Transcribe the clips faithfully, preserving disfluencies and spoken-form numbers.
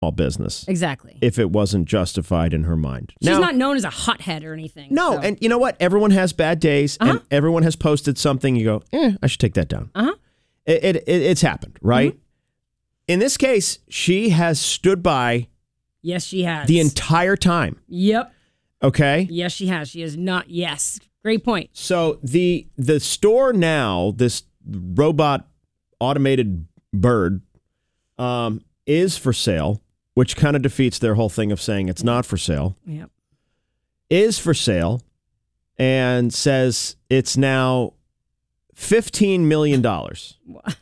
small business. Exactly. If it wasn't justified in her mind. She's now, not known as a hothead or anything. No, so. and you know what? Everyone has bad days, Uh-huh. and everyone has posted something. You go, eh, I should take that down. Uh-huh. It, it, it It's happened, right? Mm-hmm. In this case, she has stood by Yes, she has. the entire time. Yep. Okay? Yes, she has. She is not. Yes. Great point. So the the store now, this robot automated bird, um, is for sale, which kind of defeats their whole thing of saying it's not for sale. Yep. Is for sale and says it's now fifteen million dollars.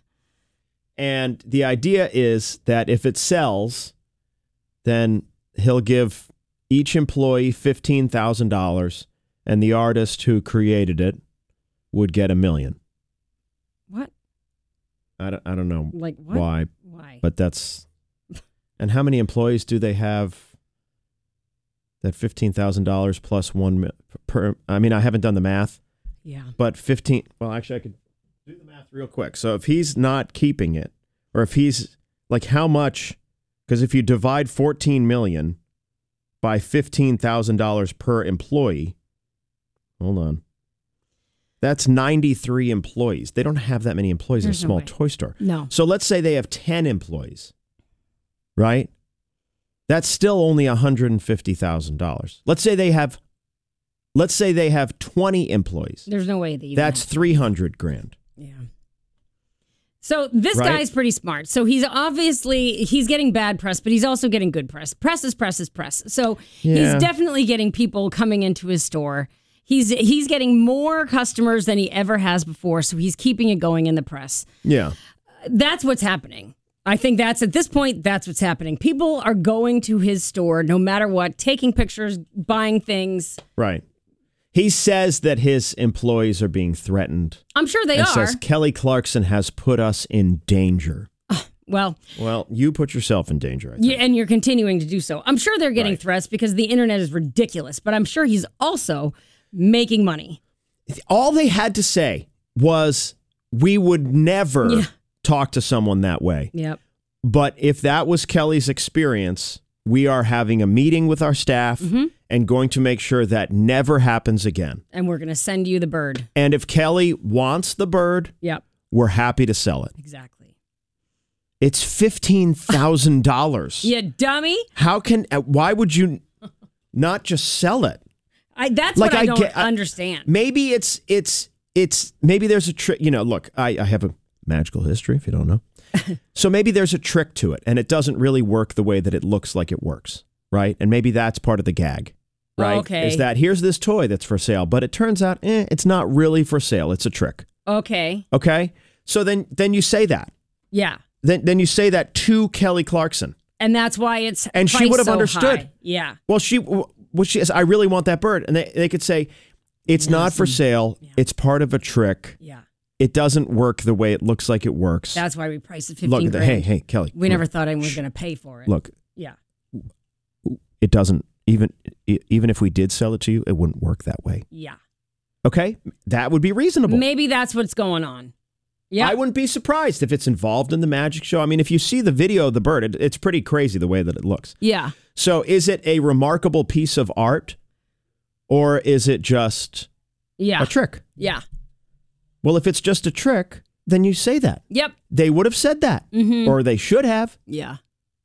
And the idea is that if it sells, then he'll give each employee fifteen thousand dollars, and the artist who created it would get a million. What? I don't, I don't know Like what? why, Why? but that's... And how many employees do they have that fifteen thousand dollars plus one mi- per... I mean, I haven't done the math, Yeah. but fifteen... Well, actually, I could do the math real quick. So if he's not keeping it, or if he's... Like, how much... Because if you divide fourteen million by fifteen thousand dollars per employee... Hold on. That's ninety-three employees. They don't have that many employees There's in a no small way. toy store. No. So let's say they have ten employees, right? That's still only one hundred fifty thousand dollars. Let's say they have, let's say they have twenty employees. There's no way that you. That's three hundred grand. Yeah. So this Right? guy's pretty smart. So he's obviously, he's getting bad press, but he's also getting good press. Press is press is press. So Yeah. he's definitely getting people coming into his store. He's he's getting more customers than he ever has before. So he's keeping it going in the press. Yeah. That's what's happening. I think that's at this point, that's what's happening. People are going to his store no matter what, taking pictures, buying things. Right. He says that his employees are being threatened. I'm sure they and are. says Kelly Clarkson has put us in danger. Well, Well, you put yourself in danger, I think. yeah, and you're continuing to do so. I'm sure they're getting Right. threats because the internet is ridiculous, but I'm sure he's also making money. All they had to say was, we would never Yeah. talk to someone that way. Yep. But if that was Kelly's experience, we are having a meeting with our staff Mm-hmm. and going to make sure that never happens again. And we're going to send you the bird. And if Kelly wants the bird, Yep. we're happy to sell it. Exactly. It's fifteen thousand dollars. You dummy. How can, uh, why would you not just sell it? I, that's Like, what I, I don't get- I- understand. Maybe it's, it's, it's, maybe there's a trick. You know, look, I, I have a magical history, if you don't know. So maybe there's a trick to it and it doesn't really work the way that it looks like it works. Right. And maybe that's part of the gag. Right. Okay. Is that here's this toy that's for sale, but it turns out eh, it's not really for sale. It's a trick. Okay. Okay. So then, then you say that. Yeah. Then, then you say that to Kelly Clarkson. And that's why it's And she priced would have so understood. high. Yeah. Well, she, what she is, I really want that bird. And they, they could say, it's not for sale. Yeah. It's part of a trick. Yeah. It doesn't work the way it looks like it works. That's why we priced it fifteen Look at that. grand. Hey, hey, Kelly. We come never here. thought anyone was going to pay for it. Look, Yeah. it doesn't, even, e- even if we did sell it to you, it wouldn't work that way. Yeah. Okay. That would be reasonable. Maybe that's what's going on. Yeah. I wouldn't be surprised if it's involved in the magic show. I mean, if you see the video of the bird, it, it's pretty crazy the way that it looks. Yeah. So is it a remarkable piece of art or is it just Yeah. a trick? Yeah. Well, if it's just a trick, then you say that. Yep. They would have said that Mm-hmm. or they should have. Yeah.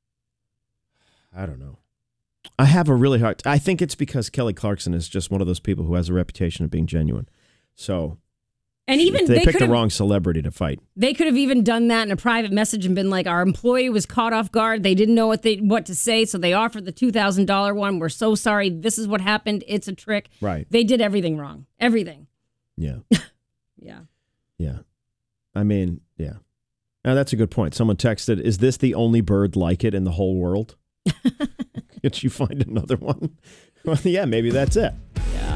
I don't know. I have a really hard, I think it's because Kelly Clarkson is just one of those people who has a reputation of being genuine. So And even they, they, picked could the have wrong celebrity to fight. they could have even done that in a private message and been like, our employee was caught off guard. They didn't know what they what to say, so they offered the two thousand dollars one. We're so sorry. This is what happened. It's a trick. Right. They did everything wrong. Everything. Yeah. Yeah. Yeah. I mean, yeah. Now, that's a good point. Someone texted, is this the only bird like it in the whole world? Could you find another one? Well, yeah, maybe that's it. Yeah.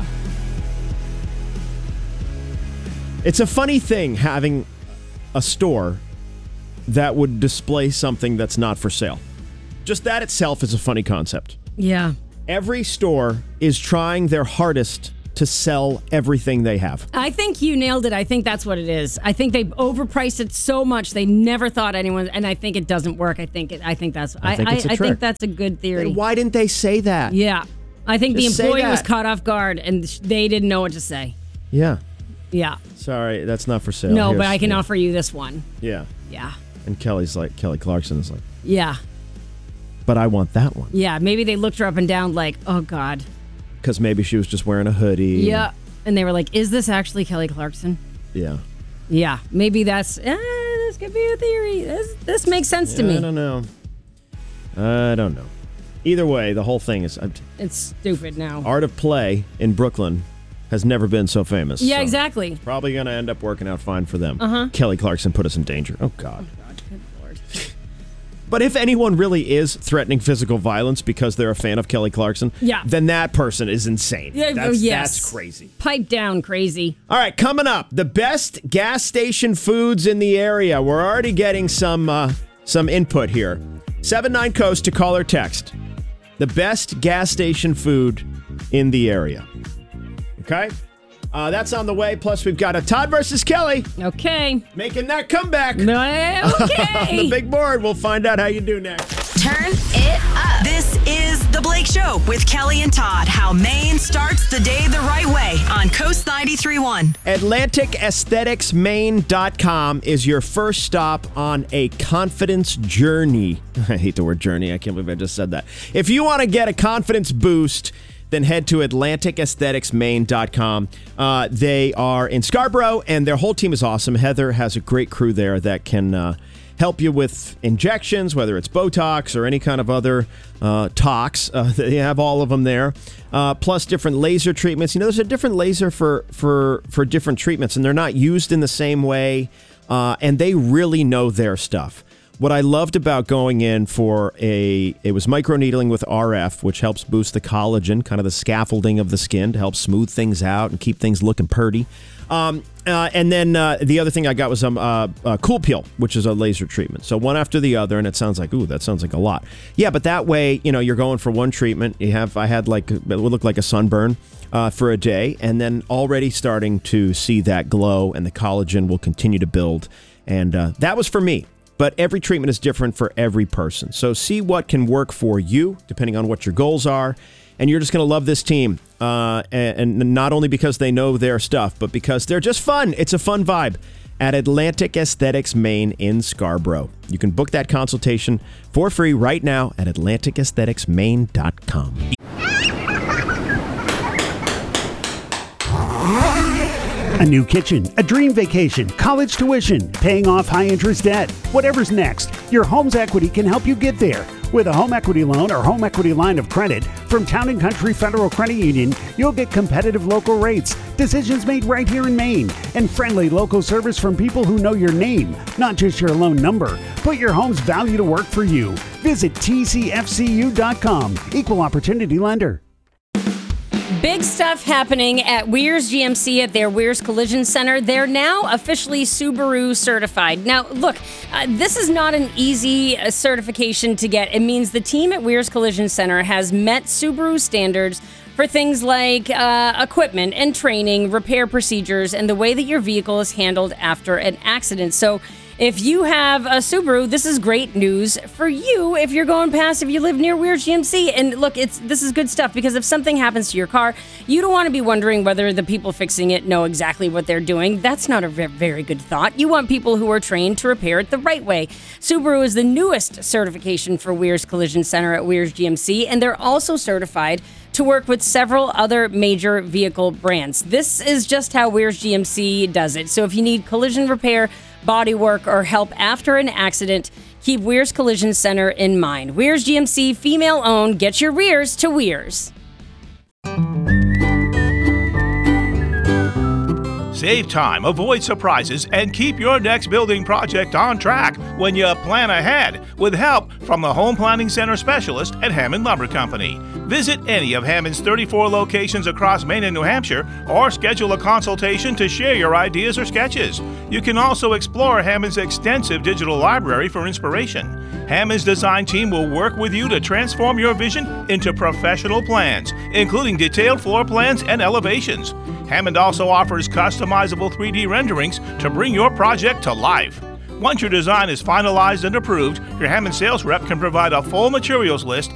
It's a funny thing having a store that would display something that's not for sale. Just that itself is a funny concept. Yeah. Every store is trying their hardest to sell everything they have. I think you nailed it. I think that's what it is. I think they overpriced it so much they never thought anyone. And I think it doesn't work. I think it, I think that's. I think, I, it's a I, I trick. think that's a good theory. Then why didn't they say that? Yeah, I think Just the employee say was that. caught off guard and they didn't know what to say. Yeah. Yeah. Sorry, that's not for sale. No, Here's- but I can yeah. offer you this one. Yeah. Yeah. And Kelly's like, Kelly Clarkson is like, Yeah. but I want that one. Yeah. Maybe they looked her up and down like, oh God. Because maybe she was just wearing a hoodie. Yeah. And they were like, is this actually Kelly Clarkson? Yeah. Yeah. Maybe that's, eh, this could be a theory. This, this makes sense to Yeah, me. I don't know. I don't know. Either way, the whole thing is, uh, It's stupid now. Art of Play in Brooklyn has never been so famous. Yeah, so exactly. Probably going to end up working out fine for them. Uh-huh. Kelly Clarkson put us in danger. Oh, God. God, good Lord. But if anyone really is threatening physical violence because they're a fan of Kelly Clarkson, Yeah. then that person is insane. Yeah, that's, yes. that's crazy. Pipe down, crazy. All right, coming up, the best gas station foods in the area. We're already getting some uh, some input here. seven nine Coast to call or text. The best gas station food in the area. Okay? Uh, that's on the way. Plus, we've got a Todd versus Kelly Okay. making that comeback. Okay. On the big board. We'll find out how you do next. Turn it up. This is The Blake Show with Kelly and Todd. How Maine starts the day the right way on Coast ninety-three point one. Atlantic Aesthetics Maine dot com is your first stop on a confidence journey. I hate the word journey. I can't believe I just said that. If you want to get a confidence boost, then head to Atlantic Aesthetics Maine dot com. Uh, they are in Scarborough, and their whole team is awesome. Heather has a great crew there that can uh, help you with injections, whether it's Botox or any kind of other uh, tox. Uh, they have all of them there. Uh, plus different laser treatments. You know, there's a different laser for for for different treatments, and they're not used in the same way. Uh, and they really know their stuff. What I loved about going in for a, it was microneedling with R F, which helps boost the collagen, kind of the scaffolding of the skin to help smooth things out and keep things looking purty. Um, uh, and then uh, the other thing I got was um, uh, uh, Cool Peel, which is a laser treatment. So one after the other, and it sounds like, ooh, that sounds like a lot. Yeah, but that way, you know, you're going for one treatment. You have, I had like, it would look like a sunburn uh, for a day, and then already starting to see that glow, and the collagen will continue to build. And uh, that was for me. But every treatment is different for every person. So see what can work for you, depending on what your goals are. And you're just going to love this team. Uh, and, and not only because they know their stuff, but because they're just fun. It's a fun vibe at Atlantic Aesthetics Maine in Scarborough. You can book that consultation for free right now at Atlantic Aesthetics Maine dot com. A new kitchen, a dream vacation, college tuition, paying off high-interest debt. Whatever's next, your home's equity can help you get there. With a home equity loan or home equity line of credit from Town and Country Federal Credit Union, you'll get competitive local rates, decisions made right here in Maine, and friendly local service from people who know your name, not just your loan number. Put your home's value to work for you. Visit T C F C U dot com. Equal Opportunity Lender. Big stuff happening at Weir's G M C at their Weir's Collision Center. They're now officially Subaru certified. Now, look, uh, this is not an easy uh, certification to get. It means the team at Weir's Collision Center has met Subaru standards for things like uh, equipment and training, repair procedures, and the way that your vehicle is handled after an accident. So if you have a Subaru, this is great news for you if you're going past, if you live near Weir's G M C. And look, it's this is good stuff because if something happens to your car, you don't want to be wondering whether the people fixing it know exactly what they're doing. That's not a very good thought. You want people who are trained to repair it the right way. Subaru is the newest certification for Weir's Collision Center at Weir's G M C, and they're also certified to work with several other major vehicle brands. This is just how Weir's G M C does it. So if you need collision repair, body work, or help after an accident, keep Weir's Collision Center in mind. Weir's G M C, female owned. Get your rears to Weir's. Save time, avoid surprises, and keep your next building project on track when you plan ahead with help from the Home Planning Center specialist at Hammond Lumber Company. Visit any of Hammond's thirty-four locations across Maine and New Hampshire or schedule a consultation to share your ideas or sketches. You can also explore Hammond's extensive digital library for inspiration. Hammond's design team will work with you to transform your vision into professional plans, including detailed floor plans and elevations. Hammond also offers customizable three D renderings to bring your project to life. Once your design is finalized and approved, your Hammond sales rep can provide a full materials list